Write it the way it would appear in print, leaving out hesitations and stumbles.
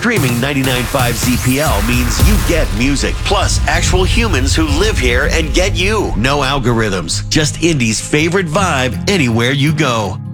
Streaming 99.5 ZPL means you get music, plus actual humans who live here and get you. No algorithms, just Indy's favorite vibe anywhere you go.